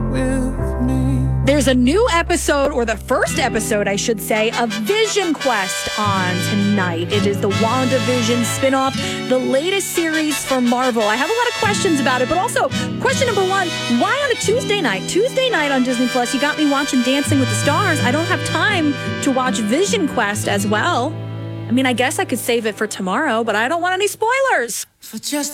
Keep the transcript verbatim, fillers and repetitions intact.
with me. There's a new episode, or the first episode, I should say, of Vision Quest on tonight. It is the WandaVision spinoff, the latest series for Marvel. I have a lot of questions about it, but also, question number one, why on a Tuesday night? Tuesday night on Disney Plus, you got me watching Dancing with the Stars. I don't have time to watch Vision Quest as well. I mean, I guess I could save it for tomorrow, but I don't want any spoilers. For just